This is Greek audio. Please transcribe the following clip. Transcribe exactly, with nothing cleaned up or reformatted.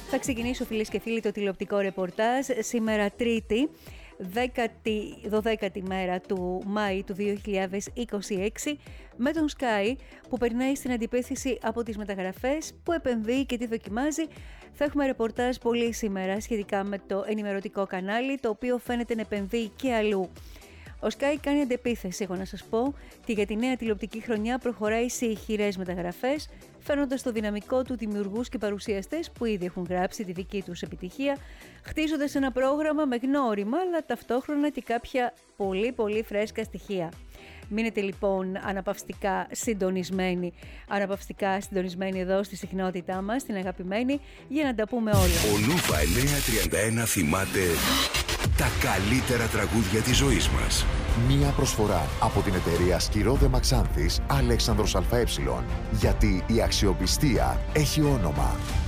Θα ξεκινήσω, φίλες και φίλοι, το τηλεοπτικό ρεπορτάζ σήμερα Τρίτη, δωδέκατη μέρα του Μάη του δύο χιλιάδες είκοσι έξι, με τον Sky που περνάει στην αντιπίθεση από τις μεταγραφές, που επενδύει και τι δοκιμάζει. Θα έχουμε ρεπορτάζ πολύ σήμερα σχετικά με το ενημερωτικό κανάλι, το οποίο φαίνεται να επενδύει και αλλού. Ο Sky κάνει αντεπίθεση, έχω να σας πω, και για τη νέα τηλεοπτική χρονιά προχωράει σε ηχηρές μεταγραφές, φέρνοντας το δυναμικό του δημιουργούς και παρουσιαστές που ήδη έχουν γράψει τη δική τους επιτυχία, χτίζοντας ένα πρόγραμμα με γνώριμα, αλλά ταυτόχρονα και κάποια πολύ πολύ φρέσκα στοιχεία. Μείνετε λοιπόν αναπαυστικά συντονισμένοι, αναπαυστικά συντονισμένοι εδώ στη συχνότητά μας, την αγαπημένη, για να τα πούμε όλα. Ο Νούβα εννιακόσια τριάντα ένα θυμάται τα καλύτερα τραγούδια της ζωής μας. Μία προσφορά από την εταιρεία Σκυρόδε Μαξάνθης Αλέξανδρος ΑΕ. Γιατί η αξιοπιστία έχει όνομα.